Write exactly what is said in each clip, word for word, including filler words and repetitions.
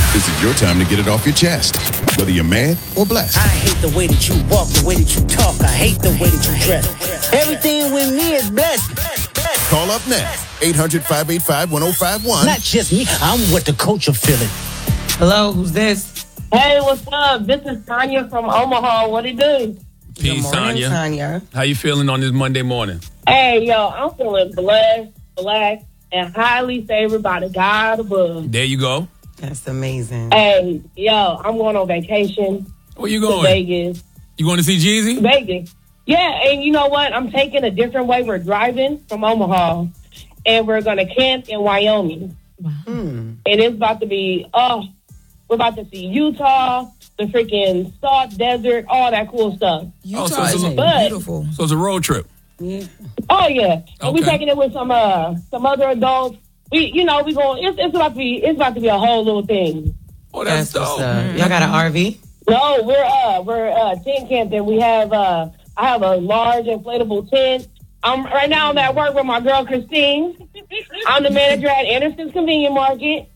This is your time to get it off your chest, whether you're mad or blessed. I hate the way that you walk, the way that you talk. I hate the way that you dress. Everything with me is blessed. Call up now, eight hundred, five eight five, one oh five one. Not just me, I'm what the coach are feeling. Hello, who's this? Hey, what's up? This is Tanya from Omaha. What it do? Peace, Good morning, Tanya. Tanya. How you feeling on this Monday morning? Hey, yo, I'm feeling blessed, blessed, and highly favored by the God above. There you go. That's amazing. Hey, yo, I'm going on vacation Where you to going? Vegas. You going to see Jeezy? Vegas. Yeah, and you know what? I'm taking a different way. We're driving from Omaha, and we're going to camp in Wyoming. Hmm. And it's about to be, oh, we're about to see Utah, the freaking salt desert, all that cool stuff. Utah so it's is a- beautiful. So it's a road trip. Yeah. Oh yeah, and we Okay. taking it with some uh some other adults. We, you know, we going. It's, it's about to be. It's about to be a whole little thing. Oh, that's, That's what's dope. up. Y'all got an R V? No, we're uh we're uh tent camping. We have uh I have a large inflatable tent. I'm right now. I'm at work with my girl Christine. I'm the manager at Anderson's Convenient Market.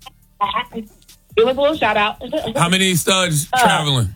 Give us a little shout out. How many studs Uh, traveling?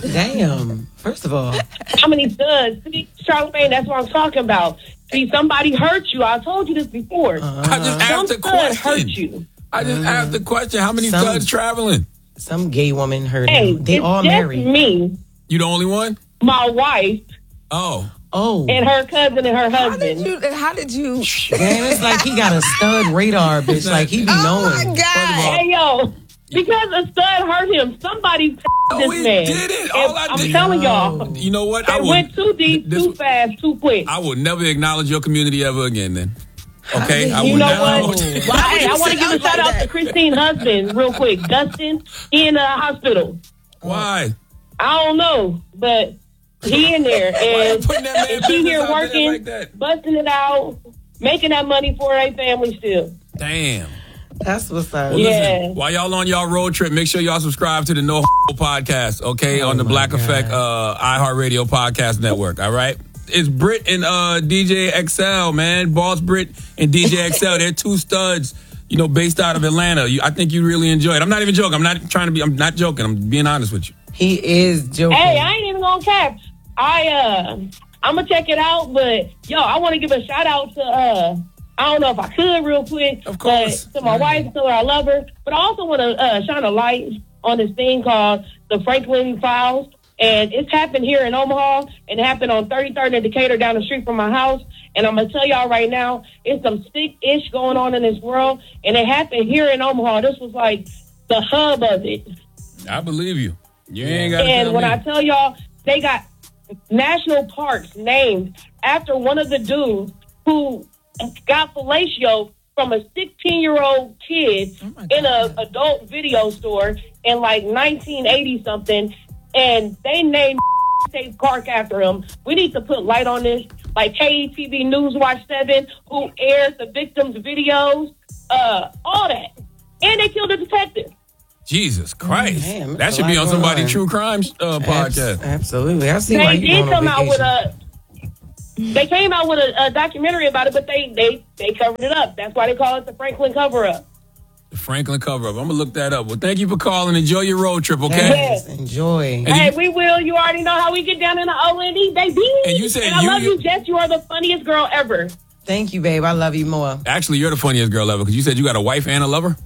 Damn. First of all, How many studs? See, Charlamagne, that's what I'm talking about. See, somebody hurt you. I told you this before. I just Some asked the stud hurt question. you. I just asked the question. How many Some- studs traveling? some gay woman heard Hey, him. They it's all just married. me, You the only one? my wife, Oh. Oh. and her cousin and her How husband. did you? How did you? Damn, it's like he got a stud radar, bitch. Like he be Oh knowing. my God! Hey, yo, because a stud hurt him, somebody No, this he man. didn't. And All I I'm did- telling y'all, You know what? I they will, went too deep, this- too fast, too quick. I will never acknowledge your community ever again then. Okay? I You will know never. what? Why Well, hey, would I you want to say give a it shout like out that? to Christine's husband real quick. Dustin, he in the hospital. Why? I don't know, but he in there. Why you And, putting that man and she business here out there working, like that? busting it out, making that money for their family still. Damn. That's what's up. Well, Yeah. listen, while y'all on y'all road trip, make sure y'all subscribe to the No Podcast, okay, Oh on the my Black God. Effect uh, iHeartRadio Podcast Network, all right? It's Britt and uh, D J X L, man. Boss Britt and D J X L. They're two studs, you know, based out of Atlanta. You, I think you really enjoy it. I'm not even joking. I'm not trying to be, I'm not joking. I'm being honest with you. He is joking. Hey, I ain't even gonna cap. I uh, I'm gonna check it out, but yo, I want to give a shout out to uh, I don't know if I could real quick, Of course. but to my wife, tell her I love her. But I also want to uh, shine a light on this thing called the Franklin Files, and it's happened here in Omaha, and it happened on thirty-third and Decatur down the street from my house. And I'm gonna tell y'all right now, it's some sick ish going on in this world, and it happened here in Omaha. This was like the hub of it. I believe you. You ain't got to And tell when me. I tell y'all, they got national parks named after one of the dudes who got fellatio from a sixteen-year-old kid in a adult video store in like nineteen eighty something, and they named State Park after him. We need to put light on this, like K E T V News Watch seven, who airs the victims' videos, uh, all that. And they killed a detective. Jesus Christ. man, that that's should a be lot on going somebody's on. true crime uh, Abs- podcast. Absolutely. I see why They you did going on come out with vacation. a. They came out with a, a documentary about it, but they, they they covered it up. That's why they call it the Franklin cover up. The Franklin cover up. I'm going to look that up. Well, thank you for calling. Enjoy your road trip, okay? Yes, enjoy. And Hey, you- we will. You already know how we get down in the O N E, baby. And you said and I you- love you- you, Jess. You are the funniest girl ever. Thank you, babe. I love you more. Actually, you're the funniest girl ever because you said you got a wife and a lover.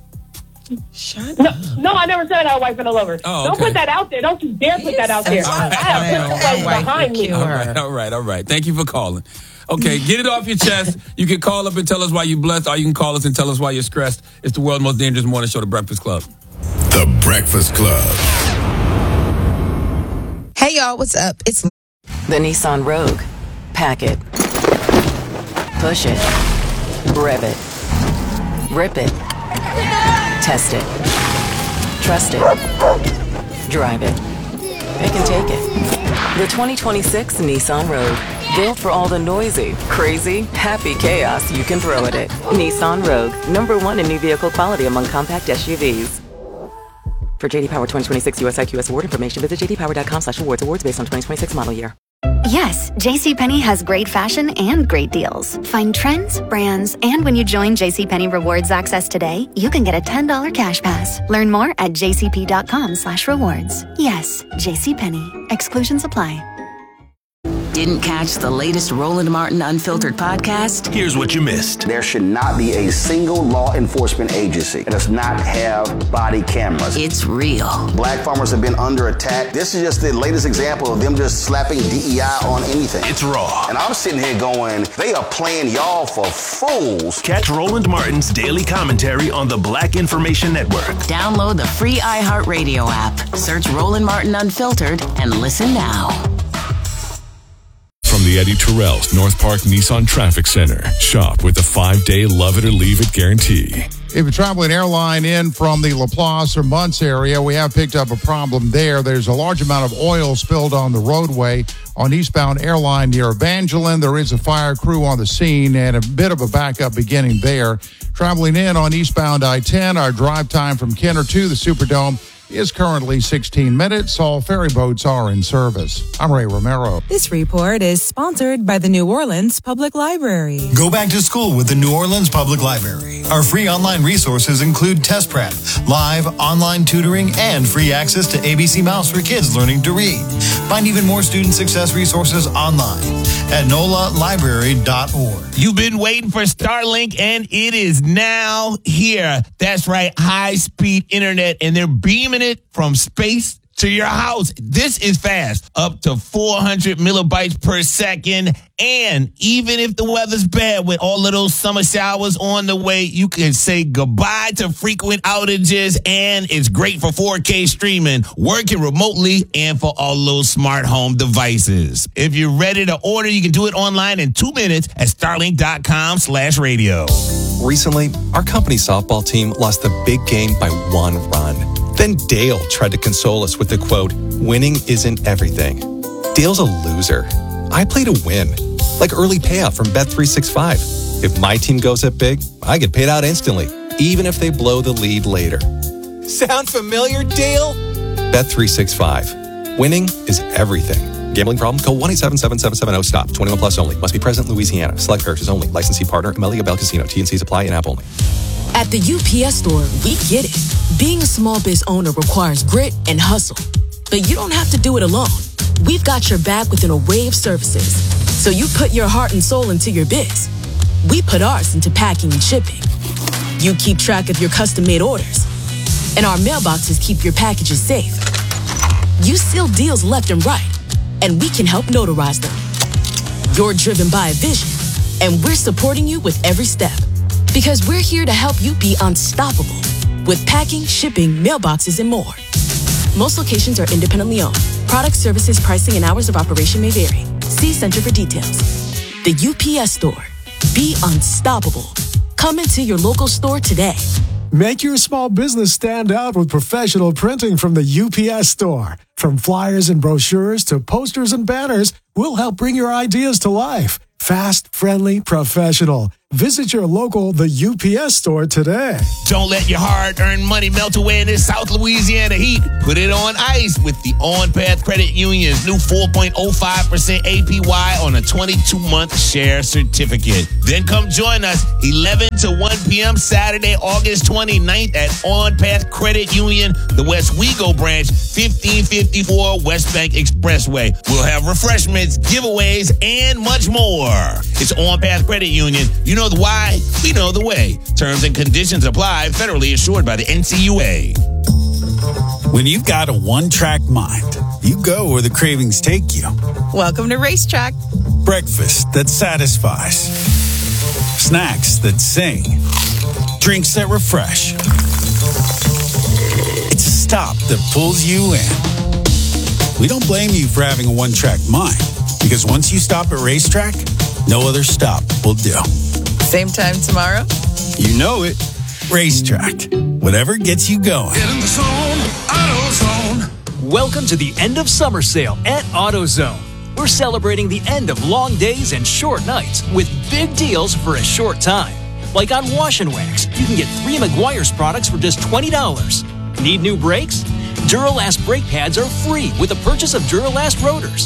Shut No, up. no, I never said I had a wife and a lover. Oh, Don't okay. put that out there. Don't you dare put that out there. All I, right. I have Well, people my wife behind would me. kill All her. right, all right, all right. Thank you for calling. Okay, get it off your chest. You can call up and tell us why you're blessed, or you can call us and tell us why you're stressed. It's the world's most dangerous morning show, The Breakfast Club. The Breakfast Club. Hey y'all, what's up? It's The Nissan Rogue. Pack it. Push it. Rev it. Rip it. Test it. Trust it. Drive it. It can take it. The twenty twenty-six Nissan Rogue. Built for all the noisy, crazy, happy chaos you can throw at it. Nissan Rogue. Number one in new vehicle quality among compact S U Vs. For J D Power twenty twenty-six U S I Q S award information, visit j d power dot com slash awards. Awards based on twenty twenty-six model year. Yes, JCPenney has great fashion and great deals. Find trends, brands, and when you join JCPenney Rewards Access today, you can get a ten dollars cash pass. Learn more at jcp.com slash rewards. Yes, JCPenney. Exclusions apply. Didn't catch the latest Roland Martin Unfiltered podcast? Here's what you missed. There should not be a single law enforcement agency that does not have body cameras. It's real. Black farmers have been under attack. This is just the latest example of them just slapping D E I on anything. It's raw. And I'm sitting here going, they are playing y'all for fools. Catch Roland Martin's daily commentary on the Black Information Network. Download the free iHeartRadio app. Search Roland Martin Unfiltered and listen now. From the Eddie Terrell's North Park Nissan Traffic Center. Shop with the five-day Love It or Leave It guarantee. If you're traveling airline in from the Laplace or Muntz area, we have picked up a problem there. There's a large amount of oil spilled on the roadway on eastbound airline near Evangeline. There is a fire crew on the scene and a bit of a backup beginning there. Traveling in on eastbound I ten, our drive time from Kenner to the Superdome is currently sixteen minutes. All ferry boats are in service. I'm Ray Romero. This report is sponsored by the New Orleans Public Library. Go back to school with the New Orleans Public Library. Our free online resources include test prep, live online tutoring, and free access to A B C Mouse for kids learning to read. Find even more student success resources online at N O L A library dot org. You've been waiting for Starlink, and it is now here. That's right, high-speed internet, and they're beaming it from space to your house. This is fast, up to four hundred millibytes per second. And even if the weather's bad with all of those summer showers on the way, you can say goodbye to frequent outages. And it's great for four K streaming, working remotely, and for all those smart home devices. If you're ready to order, you can do it online in two minutes at starlink.com slash radio. Recently, our company's softball team lost the big game by one run. Then Dale tried to console us with the quote, "Winning isn't everything." Dale's a loser. I play to win, like early payout from Bet three sixty-five. If my team goes up big, I get paid out instantly, even if they blow the lead later. Sound familiar, Dale? Bet three sixty-five. Winning is everything. Gambling problem? Call one eight seven seven seven seven zero stop. twenty-one plus only. Must be present in Louisiana. Select parishes only. Licensee partner, Amelia Bell Casino. T and Cs apply in app only. At the U P S store, we get it. Being a small biz owner requires grit and hustle. But you don't have to do it alone. We've got your back with an array of services. So you put your heart and soul into your biz. We put ours into packing and shipping. You keep track of your custom-made orders. And our mailboxes keep your packages safe. You seal deals left and right. And we can help notarize them. You're driven by a vision. And we're supporting you with every step. Because we're here to help you be unstoppable with packing, shipping, mailboxes, and more. Most locations are independently owned. Product, services, pricing, and hours of operation may vary. See Center for details. The U P S Store. Be unstoppable. Come into your local store today. Make your small business stand out with professional printing from the U P S Store. From flyers and brochures to posters and banners, we'll help bring your ideas to life. Fast, friendly, professional. Visit your local The U P S Store today. Don't let your hard-earned money melt away in this South Louisiana heat. Put it on ice with the OnPath Credit Union's new four point oh five percent A P Y on a twenty-two month share certificate. Then come join us eleven to one p.m. Saturday, August twenty-ninth at OnPath Credit Union, the West Wego branch, fifteen fifty-four West Bank Expressway. We'll have refreshments, giveaways, and much more. It's OnPath Credit Union. You know the why, we know the way. Terms and conditions apply, federally assured by the N C U A. When you've got a one-track mind, you go where the cravings take you. Welcome to Racetrack. Breakfast that satisfies. Snacks that sing. Drinks that refresh. It's a stop that pulls you in. We don't blame you for having a one-track mind, because once you stop at Racetrack, no other stop will do. Same time tomorrow? You know it. Racetrack. Whatever gets you going. Get in the zone, AutoZone. Welcome to the end of summer sale at AutoZone. We're celebrating the end of long days and short nights with big deals for a short time. Like on Wash and Wax, you can get three Meguiar's products for just twenty dollars. Need new brakes? Duralast brake pads are free with the purchase of Duralast rotors.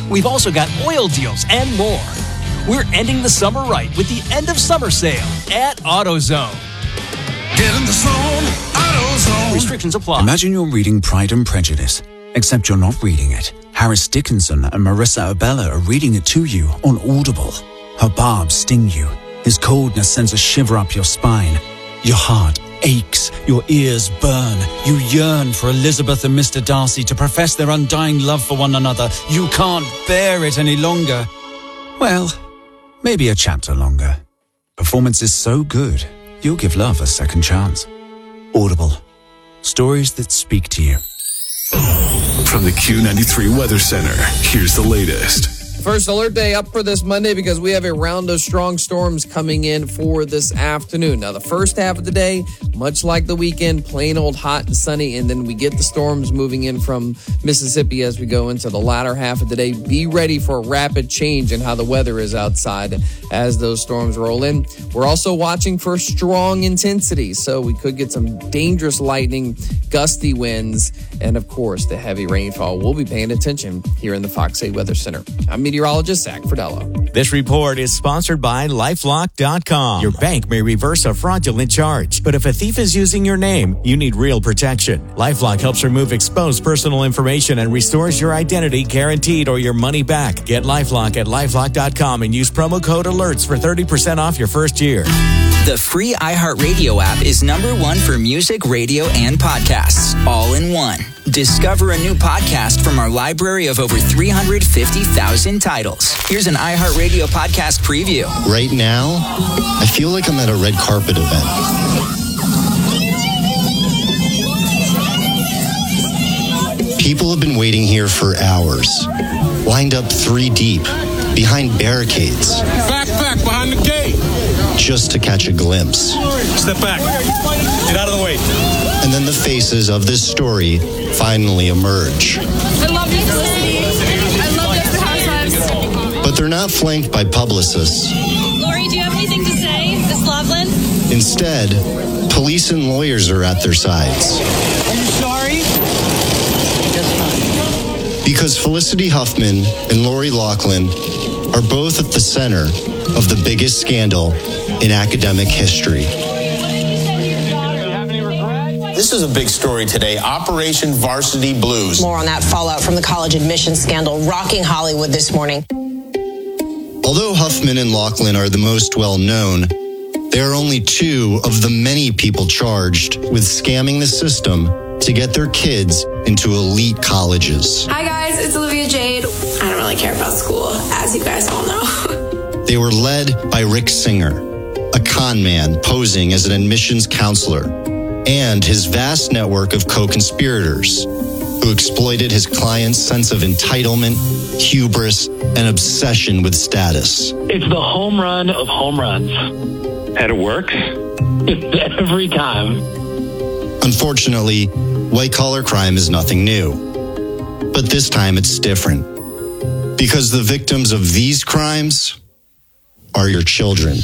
We've also got oil deals and more. We're ending the summer right with the end of summer sale at AutoZone. Get in the zone, AutoZone. Restrictions apply. Imagine you're reading Pride and Prejudice, except you're not reading it. Harris Dickinson and Marissa Abella are reading it to you on Audible. Her barbs sting you. His coldness sends a shiver up your spine. Your heart aches. Your ears burn. You yearn for Elizabeth and Mister Darcy to profess their undying love for one another. You can't bear it any longer. Well, maybe a chapter longer. Performance is so good, you'll give love a second chance. Audible. Stories that speak to you. From the Q ninety-three Weather Center, here's the latest. First alert day up for this Monday because we have a round of strong storms coming in for this afternoon. Now, the first half of the day, much like the weekend, plain old hot and sunny, and then we get the storms moving in from Mississippi as we go into the latter half of the day. Be ready for a rapid change in how the weather is outside as those storms roll in. We're also watching for strong intensity, so we could get some dangerous lightning, gusty winds, and of course, the heavy rainfall. We'll be paying attention here in the Fox eight Weather Center. I'm meteorologist Zach Fridello. This report is sponsored by LifeLock dot com. Your bank may reverse a fraudulent charge, but if a thief is using your name, you need real protection. LifeLock helps remove exposed personal information and restores your identity guaranteed or your money back. Get LifeLock at LifeLock dot com and use promo code alerts for thirty percent off your first year. The free iHeartRadio app is number one for music, radio, and podcasts, all in one. Discover a new podcast from our library of over three hundred fifty thousand titles. Here's an iHeartRadio podcast preview. Right now, I feel like I'm at a red carpet event. People have been waiting here for hours, lined up three deep, behind barricades. Back, back, behind the gate. Just to catch a glimpse. Step back. Get out of the way. And then the faces of this story finally emerge. I love you, Felicity. I love Desperate Housewives. But they're not flanked by publicists. Lori, do you have anything to say? Miss Loveland? Instead, police and lawyers are at their sides. Are you sorry? Because Felicity Huffman and Lori Loughlin are both at the center of the biggest scandal in academic history. This is a big story today. Operation Varsity Blues. More on that fallout from the college admissions scandal rocking Hollywood this morning. Although Huffman and Loughlin are the most well-known, they are only two of the many people charged with scamming the system to get their kids into elite colleges. Hi guys, it's Olivia Jade. I don't really care about school, as you guys all know. They were led by Rick Singer, a con man posing as an admissions counselor, and his vast network of co-conspirators who exploited his client's sense of entitlement, hubris, and obsession with status. It's the home run of home runs. And it works every time. Unfortunately, white-collar crime is nothing new. But this time it's different. Because the victims of these crimes are your children.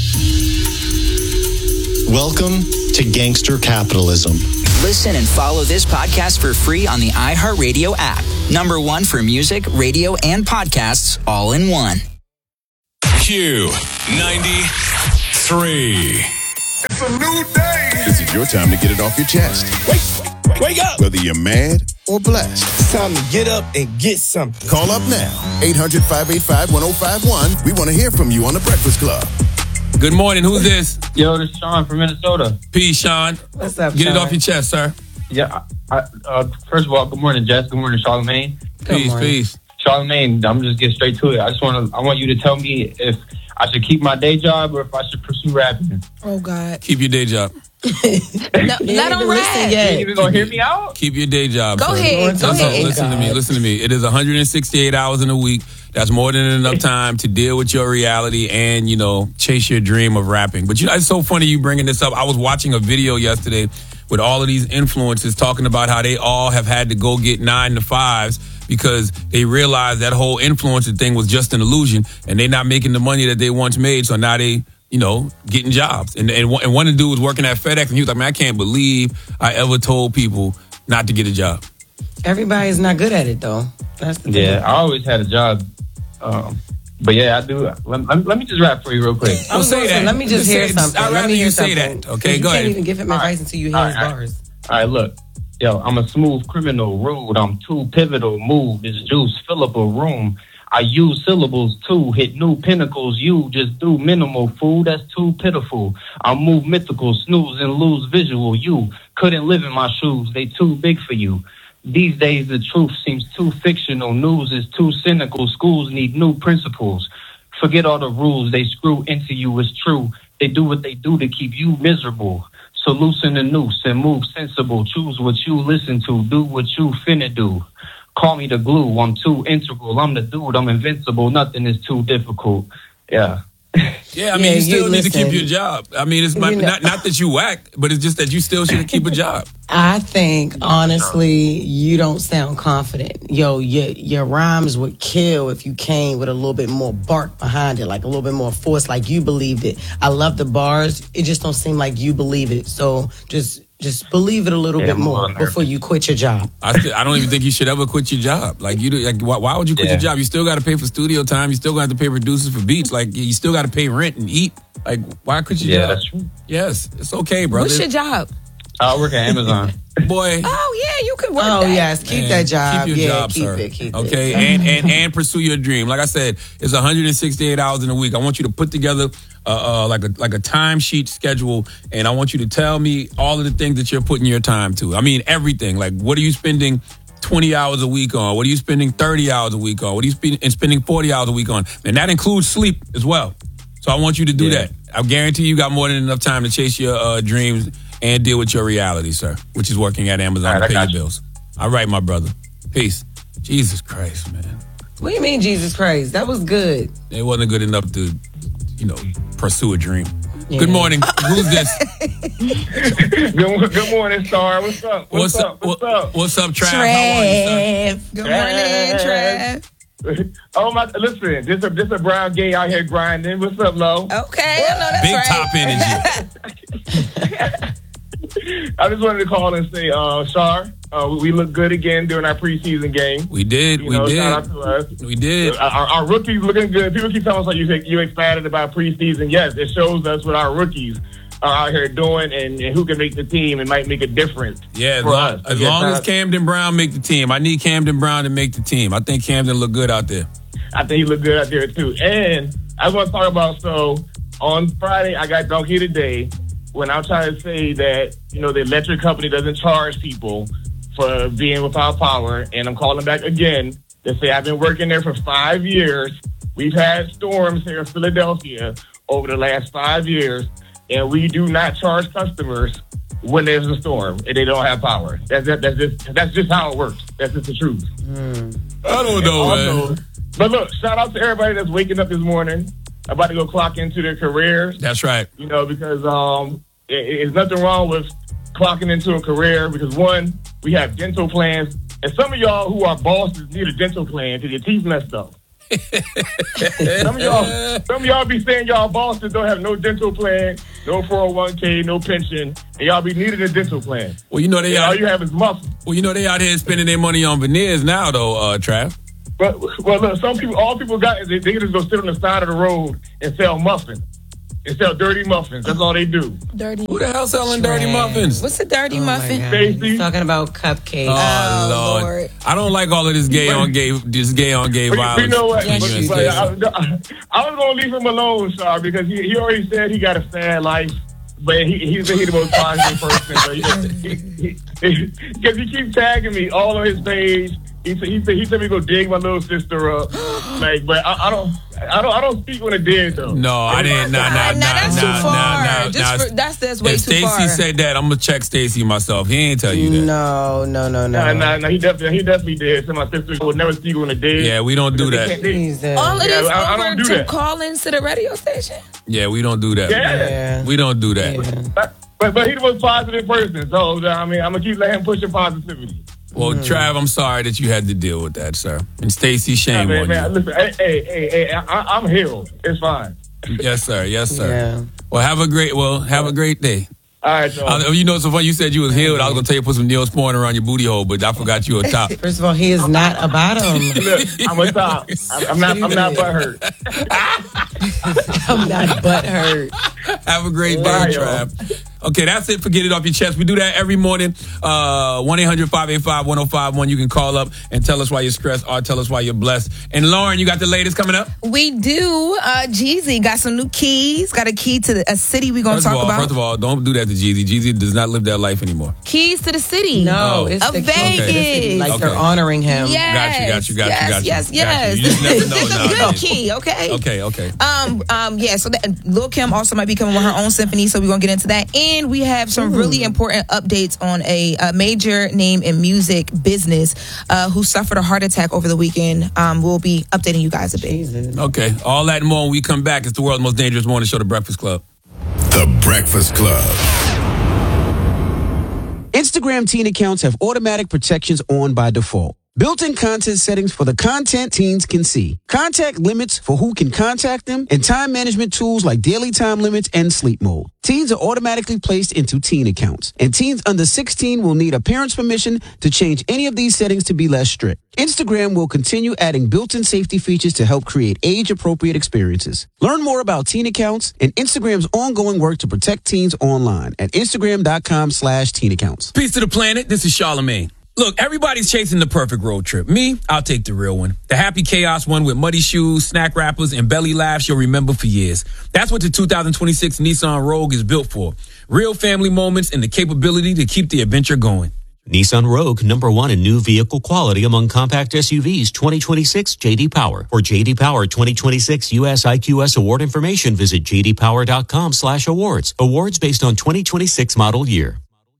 Welcome to Gangster Capitalism. Listen and follow this podcast for free on the iHeartRadio app. Number one for music, radio, and podcasts, all in one. Q ninety-three. It's a new day. This is your time to get it off your chest. Wake, wake, wake up. Whether you're mad or blessed. It's time to get up and get something. Call up now. eight hundred, five eight five, one oh five one. We want to hear from you on The Breakfast Club. Good morning. Who's this? Yo, this is Sean from Minnesota. Peace, Sean. What's up, Get Sean? it off your chest, sir. Yeah. I, uh, first of all, good morning, Jess. Good morning, Charlamagne. Peace, morning. peace. Charlamagne, I'm just getting straight to it. I just want to. I want you to tell me if I should keep my day job or if I should pursue rapping. Oh God. Keep your day job. No, let him rap. You even gonna hear me out? Keep your day job. Go sir. ahead. Go listen, ahead. Listen to me. Listen to me. It is one hundred sixty-eight hours in a week. That's more than enough time to deal with your reality and, you know, chase your dream of rapping. But, you know, it's so funny you bringing this up. I was watching a video yesterday with all of these influencers talking about how they all have had to go get nine to fives because they realized that whole influencer thing was just an illusion and they're not making the money that they once made. So now they, you know, getting jobs. And, and, and one of the dudes was working at FedEx and he was like, man, I can't believe I ever told people not to get a job. Everybody's not good at it, though. That's the thing. Yeah, I always had a job. Um, but yeah, I do. Let, let, let me just rap for you real quick. I was say that. Let me just, just hear say, something. I'd let rather me hear you something. say that. Okay, you go can't ahead. even give him advice until you hear All his right, bars. All right, look. Yo, I'm a smooth criminal, rude. I'm too pivotal. Move this juice, fill up a room. I use syllables too, hit new pinnacles. You just do minimal, fool. That's too pitiful. I move mythical, snooze and lose visual. You couldn't live in my shoes. They too big for you. These days the truth seems too fictional. News is too cynical. Schools need new principles. Forget all the rules they screw into you. It's true. They do what they do to keep you miserable. So loosen the noose and move sensible. Choose what you listen to. Do what you finna do. Call me the glue. I'm too integral. I'm the dude. I'm invincible. Nothing is too difficult. Yeah. Yeah, I mean, Yeah, you still you need to keep listen. your job. I mean, it's my, You know- not not that you whack, but it's just that you still should keep a job. I think honestly, you don't sound confident. Yo, your your rhymes would kill if you came with a little bit more bark behind it, like a little bit more force, like you believed it. I love the bars. It just don't seem like you believe it. So just just believe it a little Yeah, bit I'm a more little nervous. before you quit your job. I still, I don't even think you should ever quit your job. Like you, do, like why, why would you quit Yeah. your job? You still got to pay for studio time. You still got to pay producers for beats. Like you still got to pay rent and eat. Like why quit your Yeah, job? that's true. Yes, it's okay, brother. What's your job? I work at Amazon. Boy. Oh yeah, you could work. Oh that. yes, keep Man, that job. Keep your yeah, job, keep sir. it, keep okay, it. and, and and pursue your dream. Like I said, it's one hundred sixty-eight hours in a week. I want you to put together uh, uh, like a like a timesheet schedule, and I want you to tell me all of the things that you're putting your time to. I mean, everything. Like, what are you spending twenty hours a week on? What are you spending thirty hours a week on? What are you spending and spending forty hours a week on? And that includes sleep as well. So I want you to do Yeah. that. I guarantee you got more than enough time to chase your uh, dreams and deal with your reality, sir, which is working at Amazon All right, to pay I your got you. bills. All right, my brother. Peace. Jesus Christ, man. What do you mean, Jesus Christ? That was good. It wasn't good enough to, you know, pursue a dream. Yeah. Good morning. Who's this? good, good morning, Star. What's up? What's, up? What's what- up? What's up, Trav? How are you, sir? Trev. Good morning, Trev. Oh my! Listen, this a this a brown gay out here grinding. What's up, Lo? Okay, I know that's Big right. top energy. I just wanted to call and say, uh, Shar, uh, we look good again during our preseason game. We did. You We know, did. shout out to us. We did. Our, our rookies looking good. People keep telling us like you you excited about preseason. Yes, it shows us what our rookies are out here doing and, and who can make the team and might make a difference. Yeah, as for long, us. as, Yeah, long shout as out- Camden Brown make the team. I need Camden Brown to make the team. I think Camden look good out there. I think he looked good out there too. And I want to talk about, so on Friday, I got Donkey today when I'm trying to say that, you know, the electric company doesn't charge people for being without power. And I'm calling back again to say I've been working there for five years. We've had storms here in Philadelphia over the last five years, and we do not charge customers when there's a storm and they don't have power. That's that's just that's just how it works. That's just the truth. I don't know, Also, man. but look, shout out to everybody that's waking up this morning, about to go clock into their careers. That's right. You know, because um, it, it's nothing wrong with clocking into a career because one, we have dental plans, and some of y'all who are bosses need a dental plan because your teeth messed up. some of y'all, some of y'all be saying y'all bosses don't have no dental plan, no four oh one k, no pension, and y'all be needing a dental plan. Well, you know they And all out. you have is muscle. Well, you know they out here spending their money on veneers now, though, uh, Trav. But well, look, some people, all people got is they, they can just go sit on the side of the road and sell muffins. And sell dirty muffins. That's all they do. Dirty. Who the hell selling dirty muffins? What's a dirty muffin? Stacy. Talking about cupcakes. Oh, Oh, Lord. Lord. I don't like all of this gay on gay, this gay on gay But violence. you know what? in But- the but United I, States. I, I was going to leave him alone, Shar, because he, he already said he got a sad life. But he, he's, he's the most positive person. Because he, he, he, he keeps tagging me all on his page. He said he said he said me go dig my little sister up. Like, but I, I don't I don't I don't speak when it did though. No, I didn't. Nah, nah, nah, Nah, that's nah, too nah, far. nah, Just nah. for- that's- that's way if too Stacey far. said that, I'm gonna check Stacey myself. He ain't tell you that. No, no, no, no. Nah, nah, nah, he definitely he definitely did. So my sister would never speak when it did. Yeah, we don't do Because that. they can't- they- All of Yeah, this I- I over don't do to that. call into the radio station. Yeah, we don't do that. Yeah. We don't do that. But, but but he the most positive person. So I mean I'm gonna keep letting him push the positivity. Well, Trav, I'm sorry that you had to deal with that, sir. And Stacey, shame man, on man, listen, hey, hey, hey, hey, I, I'm healed. It's fine. you. Yes, sir. Yes, sir. Yeah. Well, have a great. Well, have a great day. All right, y'all. Uh, you know, so funny. You said you was healed. I was gonna tell you to put some Neosporin around your booty hole, but I forgot you were top. First of all, he is not a bottom. Look, I'm a top. I'm, I'm not. I'm not butthurt. I'm not butthurt. Have a great day, Bye, Trav. Okay, that's it for Get It Off Your Chest. We do that every morning. Uh, one eight hundred five eight five one oh five one. You can call up and tell us why you're stressed or tell us why you're blessed. And Lauren, you got the latest coming up? We do. Uh, Jeezy got some new keys. Got a key to the, a city we're going to talk all, about. First of all, don't do that to Jeezy. Jeezy does not live that life anymore. Keys to the city. No, it's of the Vegas. Okay. Like Okay. they're honoring him. Yes. Got you, got you, got yes, you, got you. Yes, got yes, you. You just never know It's a good nowadays. key, okay? Okay, okay. Um, um, yeah, so that, Lil' Kim also might be coming with her own symphony, so we're going to get into that. And we have some really important updates on a, a major name in music business uh, who suffered a heart attack over the weekend. Um, we'll be updating you guys a bit. Okay, all that and more when we come back. It's the world's most dangerous morning show, The Breakfast Club. The Breakfast Club. Instagram teen accounts have automatic protections on by default. Built-in content settings for the content teens can see. Contact limits for who can contact them and time management tools like daily time limits and sleep mode. Teens are automatically placed into teen accounts, and teens under sixteen will need a parent's permission to change any of these settings to be less strict. Instagram will continue adding built-in safety features to help create age-appropriate experiences. Learn more about teen accounts and Instagram's ongoing work to protect teens online at Instagram.com slash teen accounts. Peace to the planet. This is Charlamagne. Look, everybody's chasing the perfect road trip. Me, I'll take the real one. The happy chaos one with muddy shoes, snack wrappers, and belly laughs you'll remember for years. That's what the two thousand twenty-six Nissan Rogue is built for. Real family moments and the capability to keep the adventure going. Nissan Rogue, number one in new vehicle quality among compact S U Vs, twenty twenty-six J D Power. For J D Power twenty twenty-six U S I Q S award information, visit jdpower.com slash awards. Awards based on twenty twenty-six model year.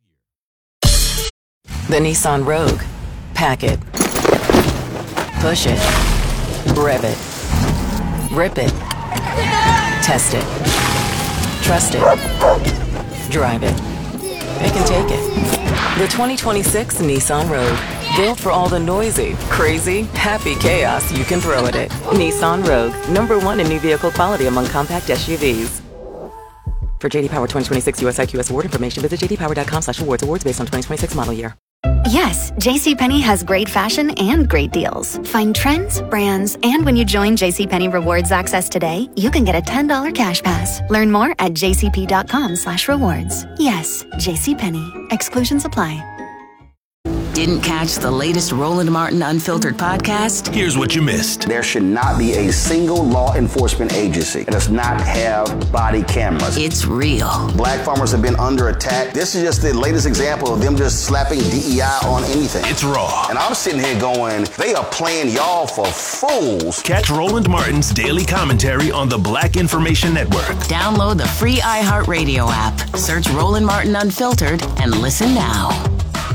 The Nissan Rogue. Pack it. Push it. Rev it. Rip it. Test it. Trust it. Drive it. Pick and take it. The twenty twenty-six Nissan Rogue. Built for all the noisy, crazy, happy chaos you can throw at it. Nissan Rogue. Number one in new vehicle quality among compact S U Vs. For J D Power twenty twenty-six U S I Q S award information, visit jdpower.com slash awards. Awards based on twenty twenty-six model year. Yes, JCPenney has great fashion and great deals. Find trends, brands, and when you join JCPenney Rewards Access today, you can get a ten dollars cash pass. Learn more at jcp.com slash rewards. Yes, JCPenney. Exclusions apply. Didn't catch the latest Roland Martin Unfiltered podcast? Here's what you missed. There should not be a single law enforcement agency that does not have body cameras. It's real. Black farmers have been under attack. This is just the latest example of them just slapping D E I on anything. It's raw. And I'm sitting here going, they are playing y'all for fools. Catch Roland Martin's daily commentary on the Black Information Network. Download the free iHeartRadio app. Search Roland Martin Unfiltered and listen now.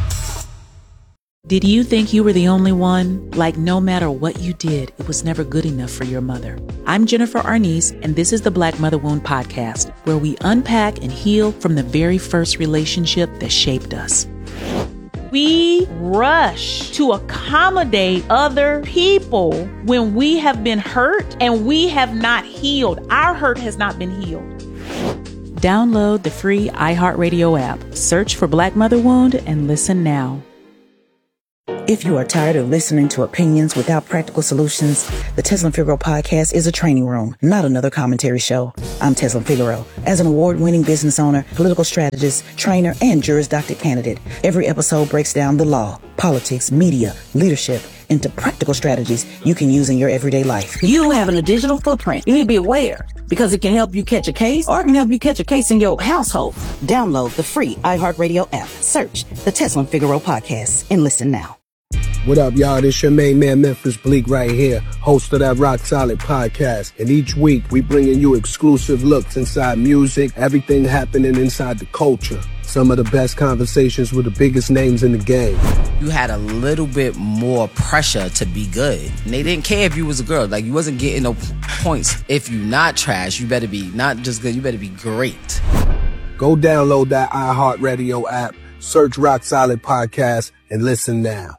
Did you think you were the only one? Like no matter what you did, it was never good enough for your mother. I'm Jennifer Arnice, and this is the Black Mother Wound Podcast, where we unpack and heal from the very first relationship that shaped us. We rush to accommodate other people when we have been hurt and we have not healed. Our hurt has not been healed. Download the free iHeartRadio app. Search for Black Mother Wound and listen now. If you are tired of listening to opinions without practical solutions, the Teslin Figaro podcast is a training room, not another commentary show. I'm Teslin Figaro. As an award-winning business owner, political strategist, trainer, and Juris Doctor candidate, every episode breaks down the law, politics, media, leadership, into practical strategies you can use in your everyday life. You having a digital footprint. You need to be aware because it can help you catch a case or it can help you catch a case in your household. Download the free iHeartRadio app. Search the Teslin Figaro podcast and listen now. What up, y'all? This your main man, Memphis Bleak, right here, host of that Rock Solid podcast. And each week, we bringing you exclusive looks inside music, everything happening inside the culture. Some of the best conversations with the biggest names in the game. You had a little bit more pressure to be good. And they didn't care if you was a girl. Like, you wasn't getting no points. If you not trash, you better be not just good, you better be great. Go download that iHeartRadio app, search Rock Solid Podcast, and listen now.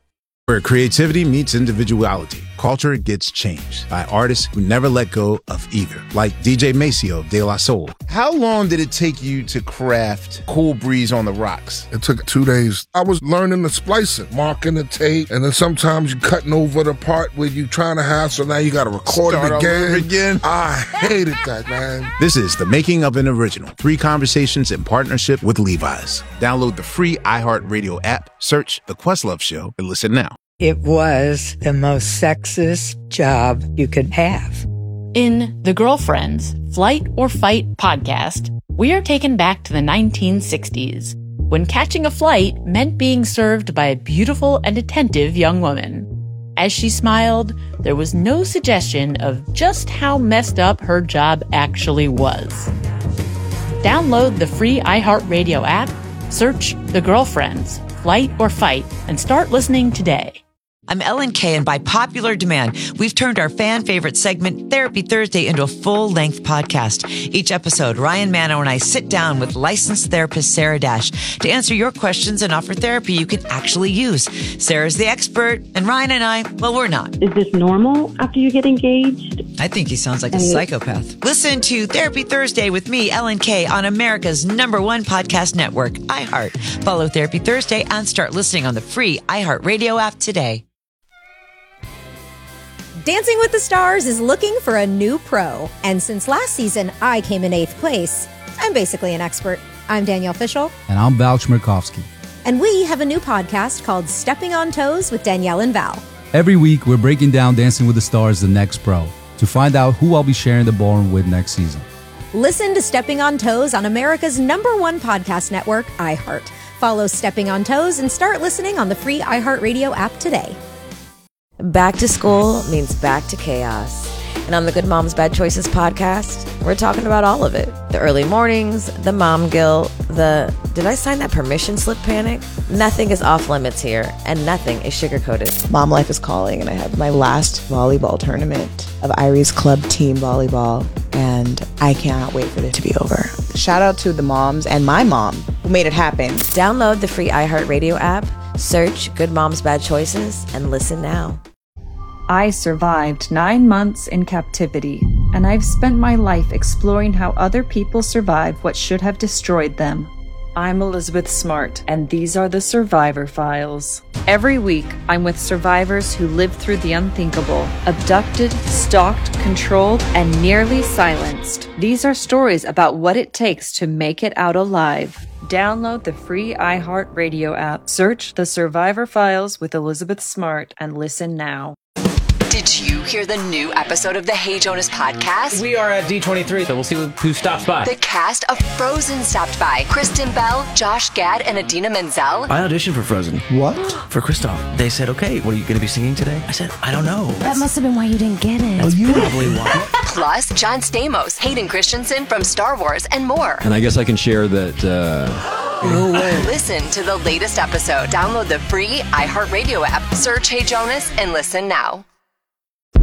Where creativity meets individuality, culture gets changed by artists who never let go of either, like D J Maceo of De La Soul. How long did it take you to craft Cool Breeze on the Rocks? It took two days. I was learning the splicing, marking the tape, and then sometimes you're cutting over the part where you're trying to have, so now you got to record Start it all again. over again. I hated that, man. This is The Making of an Original. Three conversations in partnership with Levi's. Download the free iHeartRadio app, search The Questlove Show, and listen now. It was the most sexist job you could have. In The Girlfriends, Flight or Fight podcast, we are taken back to the nineteen sixties, when catching a flight meant being served by a beautiful and attentive young woman. As she smiled, there was no suggestion of just how messed up her job actually was. Download the free iHeartRadio app, search The Girlfriends, Flight or Fight, and start listening today. I'm Ellen Kay, and by popular demand, we've turned our fan favorite segment, Therapy Thursday, into a full-length podcast. Each episode, Ryan Mano and I sit down with licensed therapist Sarah Dash to answer your questions and offer therapy you can actually use. Sarah's the expert, and Ryan and I, well, we're not. Is this normal after you get engaged? I think he sounds like a psychopath. Listen to Therapy Thursday with me, Ellen Kay, on America's number one podcast network, iHeart. Follow Therapy Thursday and start listening on the free iHeartRadio app today. Dancing with the Stars is looking for a new pro. And since last season, I came in eighth place. I'm basically an expert. I'm Danielle Fishel. And I'm Val Chmerkovskiy. And we have a new podcast called Stepping on Toes with Danielle and Val. Every week, we're breaking down Dancing with the Stars, the next pro, to find out who I'll be sharing the ballroom with next season. Listen to Stepping on Toes on America's number one podcast network, iHeart. Follow Stepping on Toes and start listening on the free iHeartRadio app today. Back to school means back to chaos. And on the Good Moms Bad Choices podcast, we're talking about all of it. The early mornings, the mom guilt, the did I sign that permission slip panic? Nothing is off limits here, and nothing is sugar-coated. Mom life is calling, and I have my last volleyball tournament of Irie's club team volleyball, and I cannot wait for it to be over. Shout out to the moms and my mom who made it happen. Download the free iHeartRadio app, search Good Moms Bad Choices, and listen now. I survived nine months in captivity, and I've spent my life exploring how other people survive what should have destroyed them. I'm Elizabeth Smart, and these are the Survivor Files. Every week, I'm with survivors who lived through the unthinkable, abducted, stalked, controlled, and nearly silenced. These are stories about what it takes to make it out alive. Download the free iHeartRadio app, search The Survivor Files with Elizabeth Smart, and listen now. Did you hear the new episode of the Hey Jonas podcast? We are at D twenty-three, so we'll see who stops by. The cast of Frozen stopped by. Kristen Bell, Josh Gad, and Adina Menzel. I auditioned for Frozen. What? For Kristoff. They said, okay, what are you going to be singing today? I said, I don't know. That must have been why you didn't get it. That's oh, probably why. Plus, John Stamos, Hayden Christensen from Star Wars, and more. And I guess I can share that... Uh... No way. Listen to the latest episode. Download the free iHeartRadio app, search Hey Jonas, and listen now.